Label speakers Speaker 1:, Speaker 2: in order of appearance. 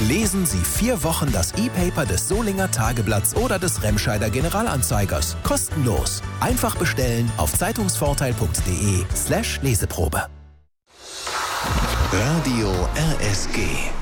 Speaker 1: Lesen Sie 4 Wochen das E-Paper des Solinger Tageblatts oder des Remscheider Generalanzeigers. Kostenlos. Einfach bestellen auf zeitungsvorteil.de/Leseprobe.
Speaker 2: Radio RSG.